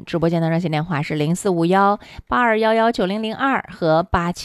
直播间的热线电话是045182119002和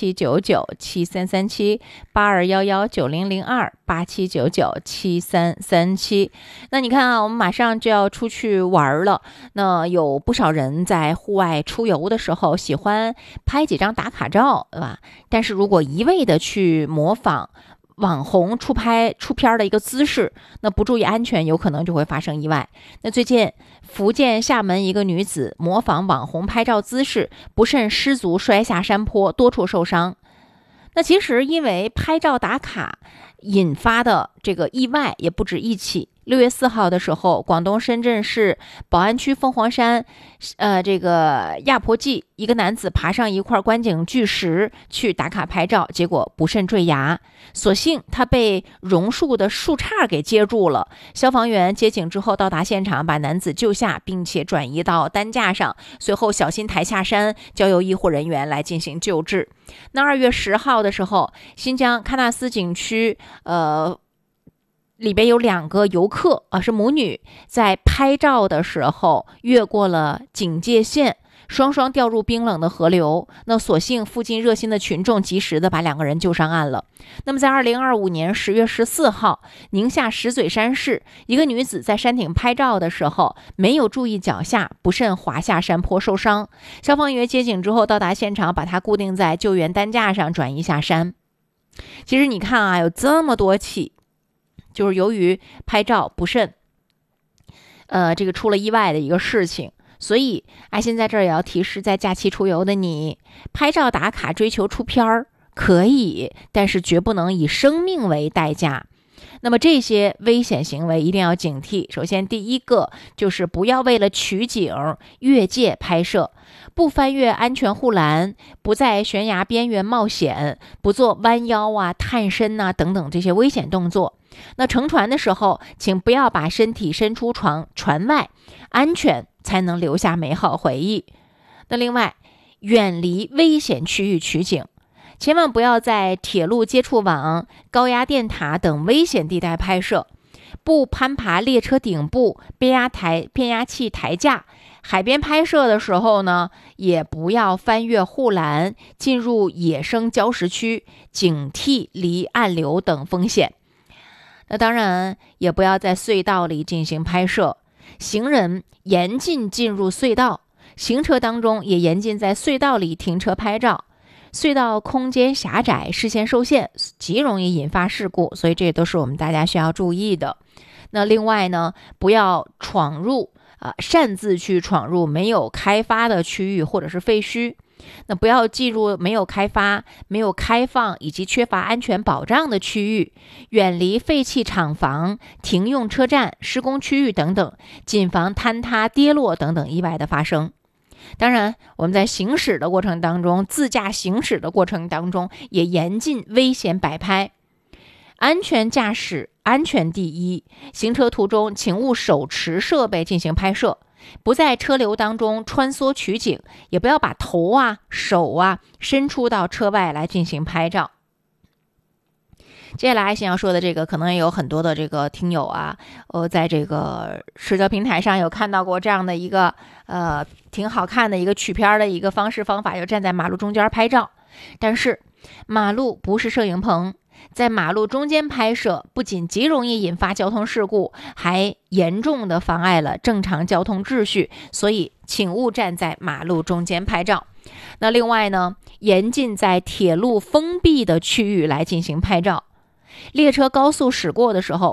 879973378211900287997337。那你看啊，我们马上就要出去玩了，那有不少人在户外出游的时候喜欢拍几张打卡照，对吧？但是如果一味的去模仿网红出片的一个姿势，那不注意安全，有可能就会发生意外。那最近福建厦门一个女子模仿网红拍照姿势，不慎失足摔下山坡，多处受伤。那其实因为拍照打卡引发的这个意外也不止一起。6月4号的时候，广东深圳市宝安区凤凰山这个亚婆髻，一个男子爬上一块观景巨石去打卡拍照，结果不慎坠崖，所幸他被榕树的树杈给接住了。消防员接警之后到达现场，把男子救下，并且转移到担架上，随后小心抬下山，交由医护人员来进行救治。那2月10号的时候，新疆喀纳斯景区里边有2个游客是母女，在拍照的时候越过了警戒线，双双掉入冰冷的河流。那所幸附近热心的群众及时的把2个人救上岸了。那么在2025年10月14号，宁夏石嘴山市一个女子在山顶拍照的时候没有注意脚下，不慎滑下山坡受伤。消防员接警之后到达现场，把她固定在救援担架上转移下山。其实你看啊，有这么多起就是由于拍照不慎这个出了意外的一个事情。所以爱心在这儿也要提示在假期出游的你，拍照打卡追求出片可以，但是绝不能以生命为代价。那么这些危险行为一定要警惕。首先第一个就是不要为了取景越界拍摄，不翻越安全护栏，不在悬崖边缘冒险，不做弯腰探身等等这些危险动作。那乘船的时候请不要把身体伸出船外，安全才能留下美好回忆。那另外远离危险区域取景，千万不要在铁路接触网、高压电塔等危险地带拍摄，不攀爬列车顶部、变压器抬架。海边拍摄的时候呢，也不要翻越护栏，进入野生礁石区，警惕离岸流等风险。那当然也不要在隧道里进行拍摄，行人严禁进入隧道，行车当中也严禁在隧道里停车拍照。隧道空间狭窄，视线受限，极容易引发事故，所以这都是我们大家需要注意的。那另外呢，不要擅自去闯入没有开发的区域或者是废墟。那不要进入没有开发、没有开放以及缺乏安全保障的区域，远离废弃厂房、停用车站、施工区域等等，谨防坍塌、跌落等等意外的发生。当然我们在行驶的过程当中，自驾行驶的过程当中也严禁危险摆拍。安全驾驶，安全第一。行车途中请勿手持设备进行拍摄，不在车流当中穿梭取景，也不要把头手伸出到车外来进行拍照。接下来想要说的这个，可能也有很多的这个听友在这个社交平台上有看到过这样的一个挺好看的一个取片的一个方法，就站在马路中间拍照。但是马路不是摄影棚，在马路中间拍摄不仅极容易引发交通事故，还严重的妨碍了正常交通秩序，所以请勿站在马路中间拍照。那另外呢，严禁在铁路封闭的区域来进行拍照。列车高速驶过的时候，